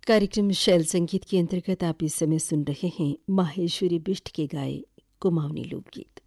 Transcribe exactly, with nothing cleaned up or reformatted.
कार्यक्रम शैल संगीत के अंतर्गत आप इस समय सुन रहे हैं माहेश्वरी बिष्ट के गाए कुमाऊनी लोकगीत।